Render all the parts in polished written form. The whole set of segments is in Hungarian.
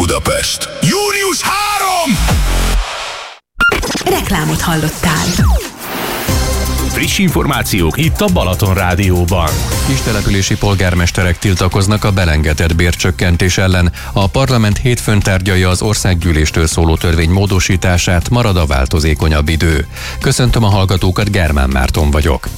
Budapest. Június 3! Reklámot hallottál. Friss információk itt a Balaton Rádióban. Kistelepülési polgármesterek tiltakoznak a belengedett bércsökkentés ellen. A parlament hétfőn tárgyalja az országgyűléstől szóló törvény módosítását, marad a változékonyabb idő. Köszöntöm a hallgatókat, Germán Márton vagyok.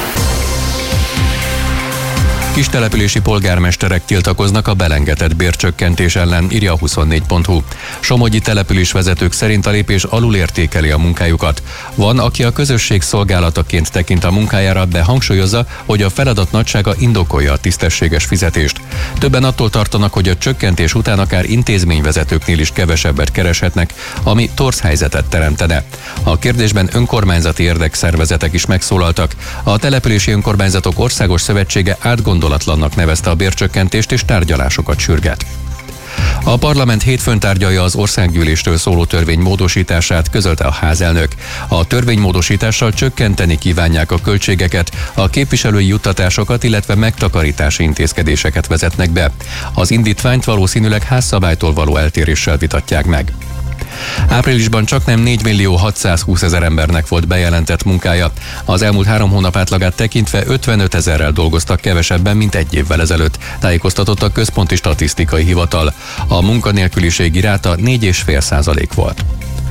Kistelepülési polgármesterek tiltakoznak a belengedett bércsökkentés ellen, írja a 24.hu. Somogyi településvezetők szerint a lépés alulértékeli a munkájukat. Van, aki a közösség szolgálataként tekint a munkájára, de hangsúlyozza, hogy a feladat nagysága indokolja a tisztességes fizetést. Többen attól tartanak, hogy a csökkentés után akár intézményvezetőknél is kevesebbet kereshetnek, ami torz helyzetet teremtene. A kérdésben önkormányzati érdekszervezetek is megszólaltak. A Települési Önkormányzatok Országos Szövetsége átgondolatlannak nevezte a bércsökkentést és tárgyalásokat sürget. A parlament hétfőn tárgyalja az országgyűléstől szóló törvény módosítását, közölte a házelnök. A törvénymódosítással csökkenteni kívánják a költségeket, a képviselői juttatásokat, illetve megtakarítási intézkedéseket vezetnek be. Az indítványt valószínűleg házszabálytól való eltéréssel vitatják meg. Áprilisban csaknem 4.620.000 embernek volt bejelentett munkája. Az elmúlt 3 hónap átlagát tekintve 55 000-rel dolgoztak kevesebben, mint egy évvel ezelőtt, tájékoztatott a Központi Statisztikai Hivatal. A munkanélküliségi ráta 4,5% volt.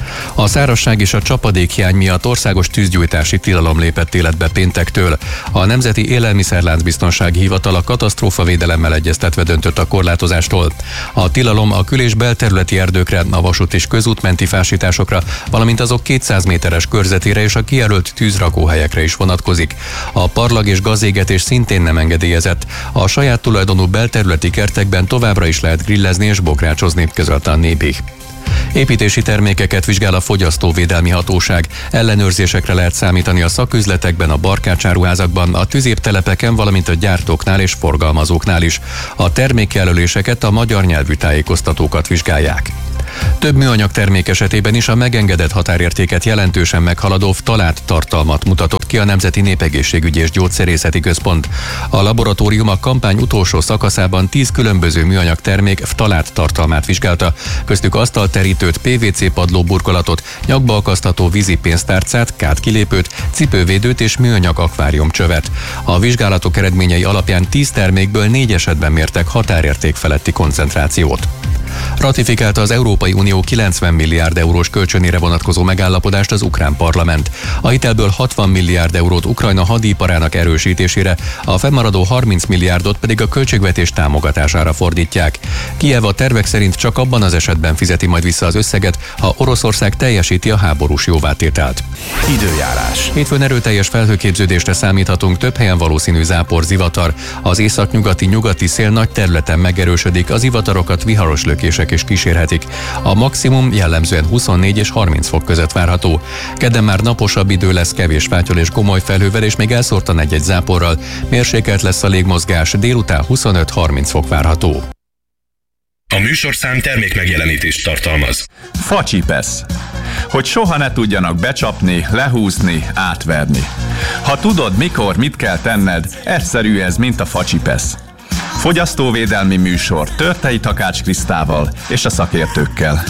A szárazság és a csapadékhiány miatt országos tűzgyújtási tilalom lépett életbe péntektől. A Nemzeti Élelmiszerláncbiztonsági Hivatal a katasztrófavédelemmel egyeztetve döntött a korlátozástól. A tilalom a kül- és belterületi erdőkre, a vasút és közútmenti fásításokra, valamint azok 200 méteres körzetére és a kijelölt tűzrakóhelyekre is vonatkozik. A parlag és gazégetés szintén nem engedélyezett. A saját tulajdonú belterületi kertekben továbbra is lehet grillezni és bográcsozni, közölte a Nébih. Építési termékeket vizsgál a Fogyasztóvédelmi Hatóság. Ellenőrzésekre lehet számítani a szaküzletekben, a barkácsáruházakban, a tüzértelepeken, valamint a gyártóknál és forgalmazóknál is. A termékjelöléseket, a magyar nyelvű tájékoztatókat vizsgálják. Több műanyag termék esetében is a megengedett határértéket jelentősen meghaladó ftalát tartalmat mutatott ki a Nemzeti Népegészségügyi és Gyógyszerészeti Központ. A laboratórium a kampány utolsó szakaszában 10 különböző műanyag termék ftalát tartalmát vizsgálta, köztük asztalterítőt, PVC padlóburkolatot, nyakba akasztható vízipénztárcát, kátkilépőt, cipővédőt és műanyag akváriumcsövet. A vizsgálatok eredményei alapján 10 termékből 4 esetben mértek határérték feletti koncentrációt. Ratifikálta az Európai Unió 90 milliárd eurós kölcsönére vonatkozó megállapodást az ukrán parlament. A hitelből 60 milliárd eurót Ukrajna hadiiparának erősítésére, a fennmaradó 30 milliárdot pedig a költségvetés támogatására fordítják. Kijev a tervek szerint csak abban az esetben fizeti majd vissza az összeget, ha Oroszország teljesíti a háborús jóvátételt. Időjárás. Hétfőn erőteljes felhőképződésre számíthatunk, több helyen valószínű zápor, zivatar. Az északnyugati szél nagy területen megerősödik, az zivatarokat viharos lökések is kísérhetik. A maximum jellemzően 24 és 30 fok között várható. Kedden már naposabb idő lesz, kevés fátyol és gomoly felhővel, és még elszórtan egy-egy záporral. Mérsékelt lesz a légmozgás, délután 25-30 fok várható. A műsorszám termékmegjelenítést tartalmaz. Facsipesz. Hogy soha ne tudjanak becsapni, lehúzni, átverni. Ha tudod, mikor, mit kell tenned, egyszerű ez, mint a facsipesz. Fogyasztóvédelmi műsor Törtei Takács Krisztával és a szakértőkkel.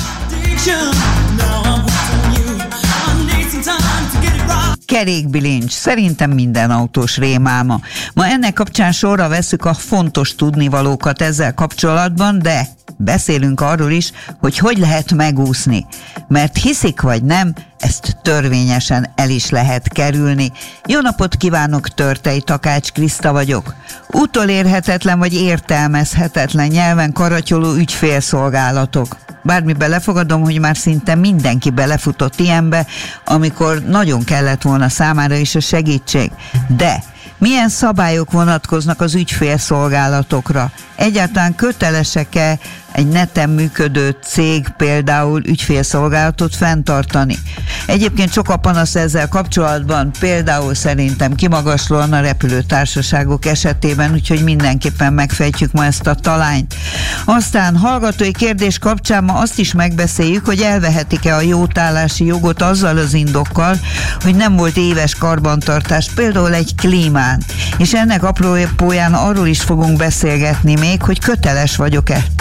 Kerékbilincs, szerintem minden autós rémálma. Ma ennek kapcsán sorra vesszük a fontos tudnivalókat ezzel kapcsolatban, de beszélünk arról is, hogy lehet megúszni. Mert hiszik vagy nem, ezt törvényesen el is lehet kerülni. Jó napot kívánok, Törtei Takács Kriszta vagyok. Utolérhetetlen vagy értelmezhetetlen nyelven karatyoló ügyfélszolgálatok. Bármi belefogadom, hogy már szinte mindenki belefutott ilyenbe, amikor nagyon kellett volna számára is a segítség. De milyen szabályok vonatkoznak az ügyfélszolgálatokra? Egyáltalán kötelesek-e egy neten működő cég például ügyfélszolgálatot fenntartani? Egyébként sok a panasz ezzel kapcsolatban, például szerintem kimagaslóan a repülőtársaságok esetében, úgyhogy mindenképpen megfejtjük ma ezt a talányt. Aztán hallgatói kérdés kapcsán ma azt is megbeszéljük, hogy elvehetik-e a jótállási jogot azzal az indokkal, hogy nem volt éves karbantartás, például egy klímán. És ennek apropóján arról is fogunk beszélgetni még, hogy köteles vagyok-e csak és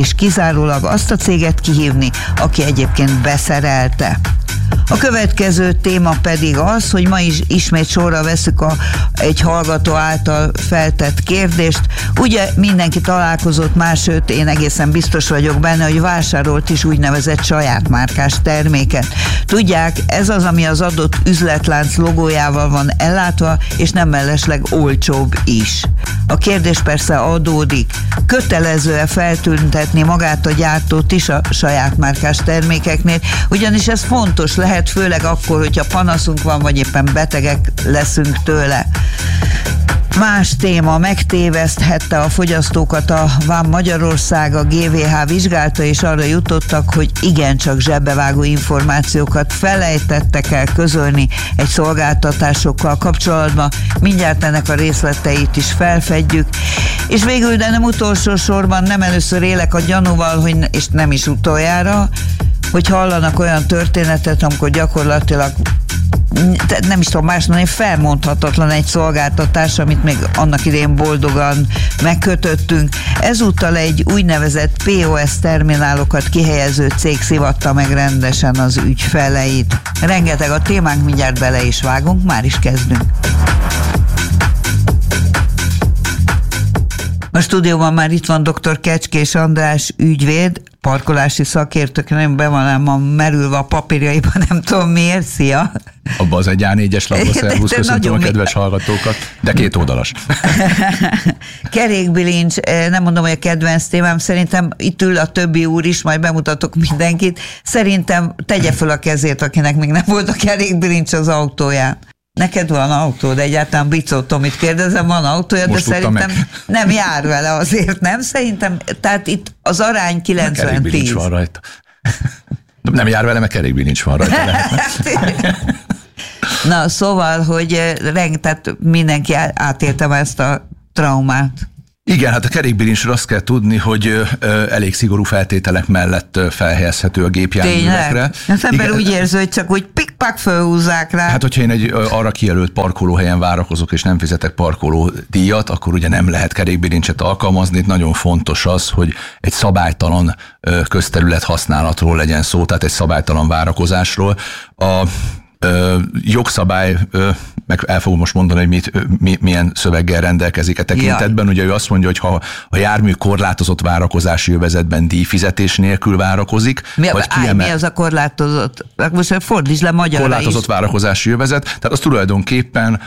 és kizárólag azt a céget kihívni, aki egyébként beszerelte. A következő téma pedig az, hogy ma is ismét sorra veszük egy hallgató által feltett kérdést. Ugye mindenki találkozott már, sőt én egészen biztos vagyok benne, hogy vásárolt is úgynevezett saját márkás terméket. Tudják, ez az, ami az adott üzletlánc logójával van ellátva, és nem mellesleg olcsóbb is. A kérdés persze adódik. Kötelező-e feltüntetni magát a gyártót is a saját márkás termékeknél, ugyanis ez fontos lehet, főleg akkor, hogyha panaszunk van, vagy éppen betegek leszünk tőle. Más téma, megtéveszthette a fogyasztókat a Vám Magyarország, a GVH vizsgálta, és arra jutottak, hogy igencsak zsebbevágó információkat felejtettek el közölni egy szolgáltatásokkal kapcsolatban. Mindjárt ennek a részleteit is felfedjük. És végül, de nem utolsó sorban, nem először élek a gyanúval, és nem is utoljára, hogy hallanak olyan történetet, amikor gyakorlatilag nem is tudom más mondani, felmondhatatlan egy szolgáltatás, amit még annak idején boldogan megkötöttünk. Ezúttal egy úgynevezett POS terminálokat kihelyező cég szivatta meg rendesen az ügyfeleit. Rengeteg a témánk, mindjárt bele is vágunk, már is kezdünk. A stúdióban már itt van dr. Kecskés András ügyvéd, parkolási szakértők, nem be van ma merülve a papírjaiban, nem tudom miért. Szia! Abba az egy A4-es labba, szervusz, köszöntöm a kedves hallgatókat, de 2 oldalas. Kerékbilincs, nem mondom, hogy a kedvenc témám, szerintem itt ül a többi úr is, majd bemutatok mindenkit. Szerintem tegye föl a kezét, akinek még nem volt a kerékbilincs az autóján. Neked van autód, egyáltalán Bicó Tomit kérdezem, van autója, most de szerintem nem jár vele azért, nem? Szerintem, tehát itt az arány 90-10. Kerékbilincs van rajta. Nem jár vele, mert kerékbilincs van rajta. Na, szóval, hogy tehát mindenki átéltem ezt a traumát. Igen, hát a kerékbilincsről azt kell tudni, hogy elég szigorú feltételek mellett felhelyezhető a gépjárművekre. Az ember úgy érzi, hogy csak úgy pikpak fölhúzzák rá. Hát, hogyha én egy arra kijelölt parkolóhelyen várakozok, és nem fizetek parkoló díjat, akkor ugye nem lehet kerékbilincset alkalmazni. Itt nagyon fontos az, hogy egy szabálytalan közterület használatról legyen szó, tehát egy szabálytalan várakozásról. A jogszabály, meg el fogom most mondani, hogy milyen szöveggel rendelkezik a tekintetben. Ugye ő azt mondja, hogy ha a jármű korlátozott várakozási övezetben díjfizetés nélkül várakozik, mi az a korlátozott? Most fordítsd le magyarra korlátozott is. Várakozási övezet, tehát az tulajdonképpen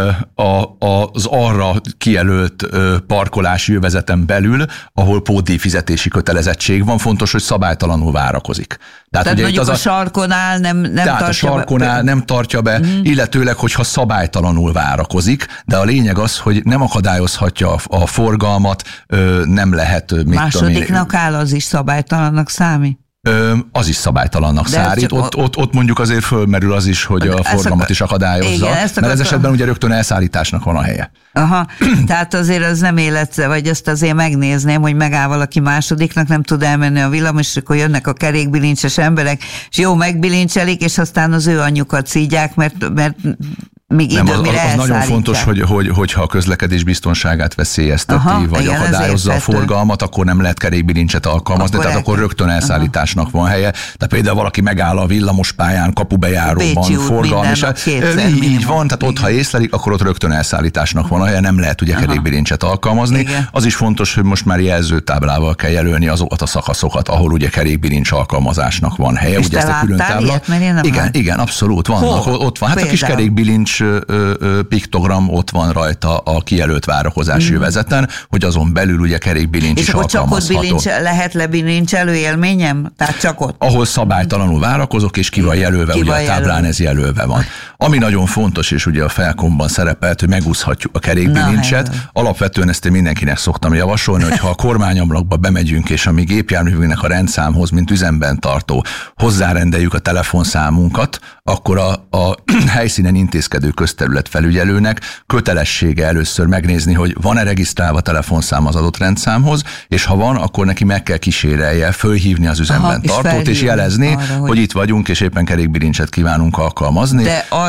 az arra kijelölt parkolási övezeten belül, ahol pótdíjfizetési kötelezettség van, fontos, hogy szabálytalanul várakozik. Tehát ugye mondjuk a sarkon áll, nem tartja a sarkon áll, nem tartja be, illetőleg, hogyha szabálytalanul várakozik, de a lényeg az, hogy nem akadályozhatja a forgalmat, nem lehet... Másodiknak áll, az is szabálytalannak számít? Az is szabálytalannak számít. Ott mondjuk azért fölmerül az is, hogy a forgalmat is akadályozza, igen, mert ez esetben ugye rögtön elszállításnak van a helye. Aha, tehát azért az nem életszerű, vagy ezt azért megnézném, hogy megáll valaki másodiknak, nem tud elmenni a villamos, és akkor jönnek a kerékbilincses emberek, és jó, megbilincselik, és aztán az ő anyjukat szígyák, mert még idő, mire az nagyon fontos, hogyha a közlekedés biztonságát veszélyezteti, vagy igen, akadályozza a forgalmat, akkor nem lehet kerékbilincset alkalmazni, tehát akkor rögtön elszállításnak van helye. Tehát például valaki megáll a villamospályán, kapubejáróban, forgalmi, így van, tehát ott, ha észlelik, akkor ott rögtön elszállításnak van a helye, nem lehet ugye kerékbilincset alkalmazni. Igen. Az is fontos, hogy most már jelzőtáblával kell jelölni azokat a szakaszokat, ahol ugye kerékbilincs alkalmazásnak van helye. És ugye ezt a külön tábla. Igen, abszolút vannak. Ott van. Hát a kis kerékbilincs piktogram ott van rajta a kijelölt várakozási övezeten, hogy azon belül ugye kerékbilincs is alkalmazható. És akkor csak ott lehet lebilincselő élményem? Tehát csak ott? Ahol szabálytalanul várakozok, és ki van jelölve, ugye a táblán ez jelölve van. Ami nagyon fontos, és ugye a Felkomban szerepelt, hogy megúszhatjuk a kerékbilincset. Alapvetően ezt én mindenkinek szoktam javasolni, hogy ha a kormányablakba bemegyünk, és a mi gépjárművünknek a rendszámhoz, mint üzemben tartó, hozzárendeljük a telefonszámunkat, akkor a helyszínen intézkedő közterület felügyelőnek kötelessége először megnézni, hogy van-e regisztrálva telefonszám az adott rendszámhoz, és ha van, akkor neki meg kell kísérelje fölhívni az üzemben tartót, és jelezni, arra, hogy itt vagyunk, és éppen kerékbilincset kívánunk alkalmazni. De arra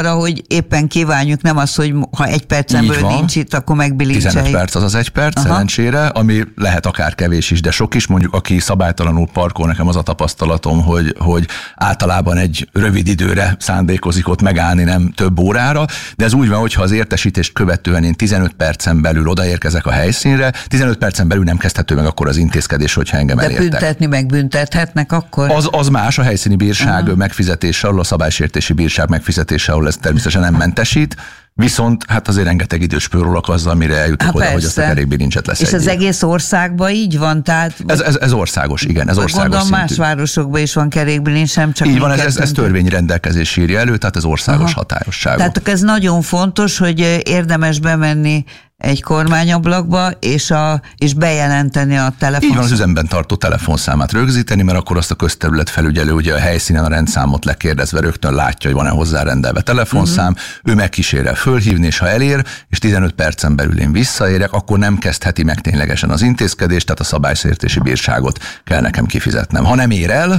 arra, hogy éppen kívánjuk, nem az, hogy ha egy percen belül nincs itt, akkor megbilincseljük. 15 perc az 1 perc, szerencsére, ami lehet akár kevés is, de sok is. Mondjuk, aki szabálytalanul parkol, nekem az a tapasztalatom, hogy általában egy rövid időre szándékozik ott megállni, nem több órára, de ez úgy van, hogyha az értesítést követően én 15 percen belül odaérkezek a helyszínre, 15 percen belül nem kezdhető meg akkor az intézkedés, hogyha engem elértek. De büntetni megbüntethetnek akkor? Az más, a helyszíni bírság megfizetése, a szabálysértési bírság megfizetése, ahol ez természetesen nem mentesít, viszont hát azért rengeteg időt spórolok azzal, mire eljutok oda, hogy azt a kerékbilincset leszedjék. És az egész országban így van? Tehát ez országos, igen, ez országos gondolom, szintű. Más városokban is van kerékbilincs, nem csak így van, ez törvényrendelkezés írja elő, tehát ez országos hatályosságú. Tehát ez nagyon fontos, hogy érdemes bemenni egy kormányablakba, és bejelenteni a telefon. Így van, az üzemben tartó telefonszámát rögzíteni, mert akkor azt a közterület felügyelő ugye a helyszínen a rendszámot lekérdezve rögtön látja, hogy van-e hozzárendelve telefonszám, ő megkísérel fölhívni, és ha elér, és 15 percen belül én visszaérek, akkor nem kezdheti meg ténylegesen az intézkedést, tehát a szabálysértési bírságot kell nekem kifizetnem. Ha nem ér el,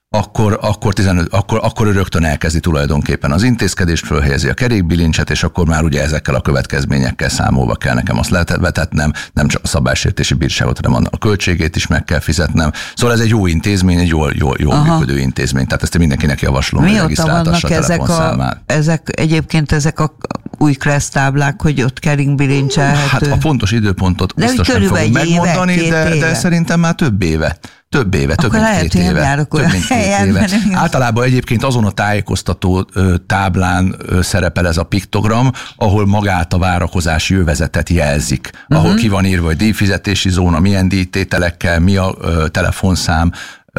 akkor ő rögtön elkezdi tulajdonképpen az intézkedést, fölhelyezi a kerékbilincset, és akkor már ugye ezekkel a következményekkel számolva kell nekem azt vetetnem, nem csak a szabálysértési bírságot, hanem a költségét is meg kell fizetnem. Szóval ez egy jó intézmény, egy jól működő intézmény, tehát ezt mindenkinek javaslom, hogy regisztráltassa a telefonszámát. Egyébként ezek a új kresztáblák, hogy ott kerékbilincselhető. Hát a pontos időpontot biztos nem fogom megmondani, de szerintem már több éve. Több mint 2 éve. Több mint 2 éve. Általában egyébként azon a tájékoztató táblán szerepel ez a piktogram, ahol magát a várakozási övezetet jelzik. Ahol ki van írva, hogy díjfizetési zóna, milyen díjtételekkel, mi a telefonszám,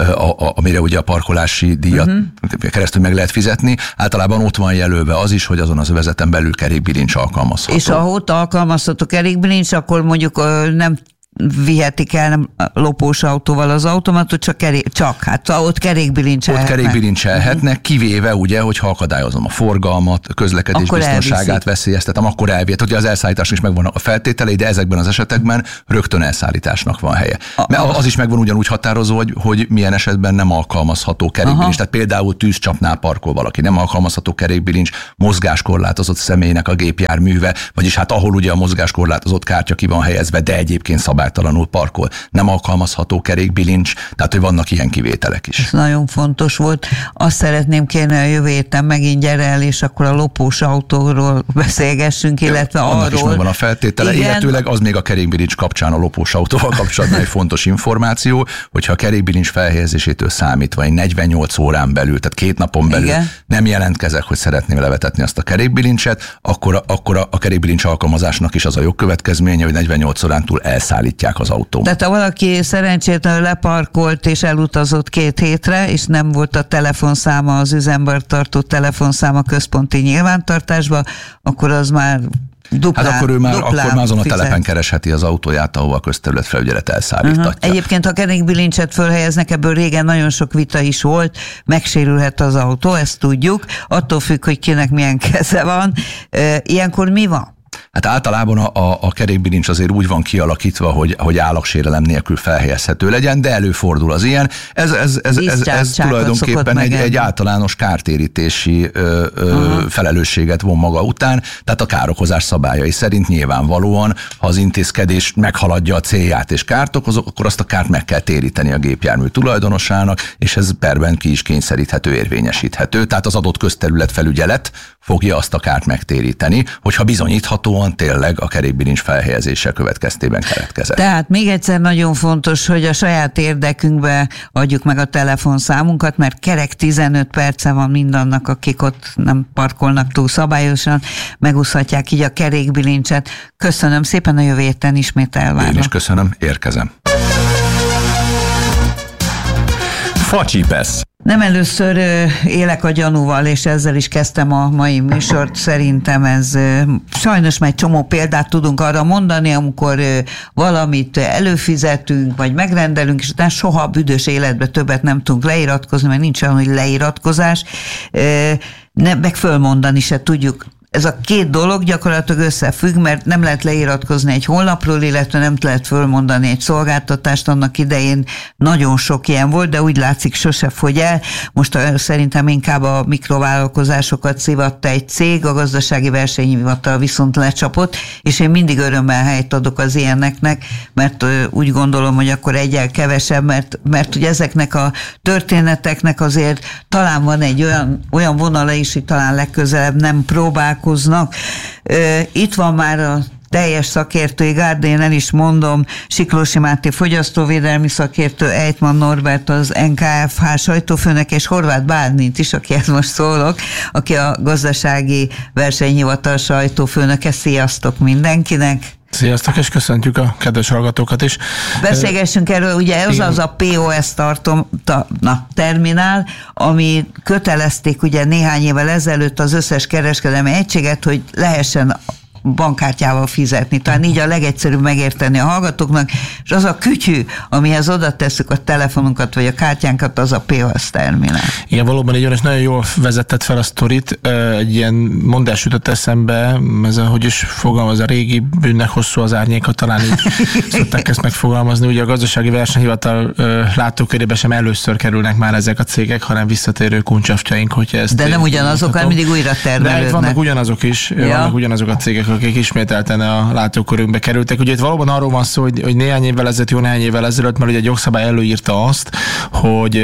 amire ugye a parkolási díjat keresztül meg lehet fizetni. Általában ott van jelölve az is, hogy azon az övezeten belül kerékbilincs alkalmazható. És ha ott alkalmazható kerékbilincs, akkor mondjuk nem vihetik el nem lopós autóval az automatot, hát ott kerékbilincselhetnek. Ott kerékbilincselhetnek, kivéve ugye, hogyha akadályozom a forgalmat, a közlekedés akkor biztonságát veszélyeztetem, akkor elvihet. Ugye az elszállításnak is megvannak a feltételei, de ezekben az esetekben rögtön elszállításnak van helye. Mert az is megvan ugyanúgy határozó, hogy milyen esetben nem alkalmazható kerékbilincs. Tehát például tűzcsapnál parkol valaki, nem alkalmazható kerékbilincs, mozgáskorlátozott személynek a gépjárműve, vagyis hát ahol ugye a mozgáskorlátozott kártya ki van helyezve, de egyébként szabálytalanul parkol, nem alkalmazható kerékbilincs, tehát hogy vannak ilyen kivételek is. Ez nagyon fontos volt. Azt szeretném kérni, a jövő héten megint gyere el, és akkor a lopós autóról beszélgessünk, illetve annak arról. Is megvan a feltétele, illetőleg az még a kerékbilincs kapcsán a lopós autóval kapcsolatban egy fontos információ, hogyha a kerékbilincs felhelyezésétől számítva egy 48 órán belül, tehát 2 napon belül nem jelentkezek, hogy szeretném levetetni azt a kerékbilincset, akkor a kerékbilincs alkalmazásnak is az a jogkövetkezménye, hogy 48 órán túl elszállítják az autón. Tehát ha valaki szerencsétlenül leparkolt és elutazott 2 hétre, és nem volt a telefonszáma, az üzemben tartó telefonszáma központi nyilvántartásba, akkor az már duplán, hát akkor ő már azon a fizet. telepen keresheti az autóját, ahol a közterületfelügyelet elszállítatja. Egyébként, ha kerékbilincset fölhelyeznek, ebből régen nagyon sok vita is volt, megsérülhet az autó, ezt tudjuk, attól függ, hogy kinek milyen keze van. Ilyenkor mi van? Hát általában a kerékbilincs azért úgy van kialakítva, hogy állagsérelem nélkül felhelyezhető legyen, de előfordul az ilyen. Ez tulajdonképpen egy általános kártérítési felelősséget von maga után, tehát a károkozás szabályai szerint nyilvánvalóan, ha az intézkedés meghaladja a célját és kárt okoz, akkor azt a kárt meg kell téríteni a gépjármű tulajdonosának, és ez perben ki is kényszeríthető, érvényesíthető. Tehát az adott közterület felügyelet fogja azt a kárt megtéríteni, hogyha bizonyíthatóan tényleg a kerékbilincs felhelyezése következtében keletkezett. Tehát még egyszer nagyon fontos, hogy a saját érdekünkbe adjuk meg a telefonszámunkat, mert kerek 15 perce van mindannak, akik ott nem parkolnak túl szabályosan, megúszhatják így a kerékbilincset. Köszönöm szépen, a jövő héten ismét elvárlak. Én is köszönöm, érkezem. Facsipesz. Nem először élek a gyanúval, és ezzel is kezdtem a mai műsort. Szerintem ez sajnos már egy csomó példát tudunk arra mondani, amikor valamit előfizetünk, vagy megrendelünk, és utána soha büdös életben többet nem tudunk leiratkozni, mert nincs olyan, hogy leiratkozás, meg fölmondani se tudjuk. ez a két dolog gyakorlatilag összefügg, mert nem lehet leiratkozni egy honlapról, illetve nem lehet fölmondani egy szolgáltatást. Annak idején nagyon sok ilyen volt, de úgy látszik sose fogy el. Most szerintem inkább a mikrovállalkozásokat szivatta egy cég, a gazdasági versenyhivatal viszont lecsapott, és én mindig örömmel helyt adok az ilyeneknek, mert úgy gondolom, hogy akkor egyel kevesebb, mert ugye ezeknek a történeteknek azért talán van egy olyan vonala is, hogy talán legközelebb nem próbálkoznak. Itt van már a teljes szakértői gárda, én el is mondom, Siklósi Máté fogyasztóvédelmi szakértő, Ejtman Norbert az NKFH sajtófőnök, és Horváth Bálint is, akihez most szólok, aki a gazdasági versenyhivatal sajtófőnöke. Sziasztok mindenkinek! Sziasztok, és köszöntjük a kedves hallgatókat is. Beszélgessünk erről, ugye ez az a POS terminál, ami kötelezték ugye néhány évvel ezelőtt az összes kereskedelmi egységet, hogy lehessen bankkártyával fizetni. Talán így a legegyszerűbb megérteni a hallgatóknak, és az a kütyű, amihez oda tesszük a telefonunkat, vagy a kártyánkat, az a POS terminál. Igen, valóban így van, és nagyon jól vezetted fel a sztorit. Egy ilyen mondás jutott eszembe, ez a, hogy is fogalmaz, a régi bűnnek hosszú az árnyéka, talán így szokták ezt megfogalmazni. Ugye a gazdasági versenyhivatal látókörébe sem először kerülnek már ezek a cégek, hanem visszatérő kuncsaftjaink, hogyha ezt... De nem ugyanazok, hanem mindig újra termelődnek. De vannak ugyanazok is, vannak ugyanazok a cégek, akik ismételten a látókörünkbe kerültek. Ugye itt valóban arról van szó, hogy néhány évvel ezelőtt, mert ugye egy jogszabály előírta azt, hogy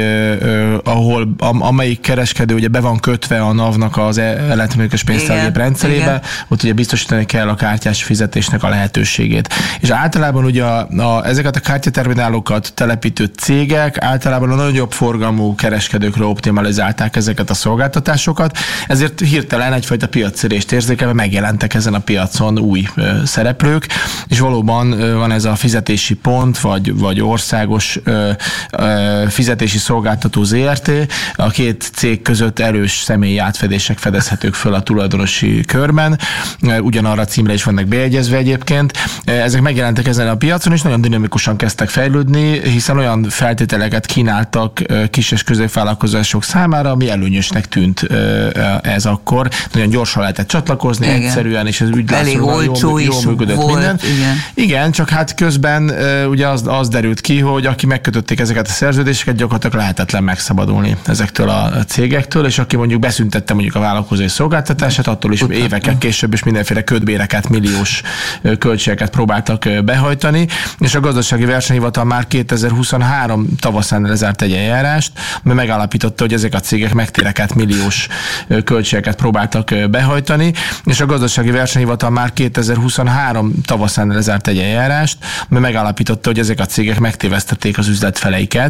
amelyik kereskedő ugye be van kötve a NAV-nak az elektronikus pénztárgép rendszerébe, ott ugye biztosítani kell a kártyás fizetésnek a lehetőségét. És általában ugye ezeket a kártyaterminálokat telepítő cégek általában a nagyobb forgalmú kereskedőkről optimalizálták ezeket a szolgáltatásokat, ezért hirtelen egyfajta piacszerést érzékelve megjelentek ezen a piacon új szereplők, és valóban van ez a fizetési pont, vagy országos fizetési szolgáltató ZRT, a két cég között erős személyi átfedések fedezhetők föl a tulajdonosi körben, ugyanarra a címre is vannak bejegyezve egyébként. Ezek megjelentek ezen a piacon, és nagyon dinamikusan kezdtek fejlődni, hiszen olyan feltételeket kínáltak kis és középvállalkozások számára, ami előnyösnek tűnt ez akkor. Nagyon gyorsan lehetett csatlakozni, egyszerűen, és ez úgy elég olcsó is volt. Minden. Igen, csak hát közben ugye az derült ki, hogy aki megkötötték ezeket a szerződéseket, gyakorlatilag lehetetlen megszabadulni ezektől a cégektől, és aki mondjuk beszüntette mondjuk a vállalkozói szolgáltatását, attól is évekkel később is mindenféle kötbéreket, milliós költségeket próbáltak behajtani, és a gazdasági versenyhivatal már 2023 tavaszán lezárt egy eljárást, mert megállapította, hogy ezek a cégek megtéreket, milliós költségeket próbáltak behajtani, és a gazdasági versenyhivatal már 2023 tavaszán lezárt egy eljárást, mert megállapította, hogy ezek a cégek megtévesztették az üzletfeleiket,